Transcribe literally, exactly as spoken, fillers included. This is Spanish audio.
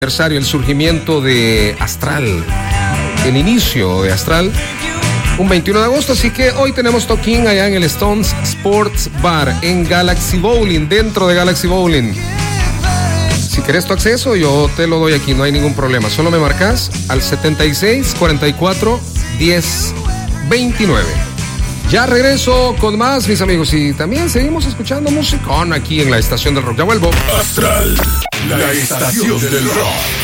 aniversario, el surgimiento de Astral, el inicio de Astral, un veintiuno de agosto, así que hoy tenemos toquín allá en el Stones Sports Bar, en Galaxy Bowling, dentro de Galaxy Bowling. Si querés tu acceso, yo te lo doy aquí, no hay ningún problema, solo me marcas al setenta y seis, cuarenta y cuatro, diez, veintinueve. Ya regreso con más, mis amigos, y también seguimos escuchando musicón aquí en la Estación del Rock. Ya vuelvo. Astral, la estación del rock.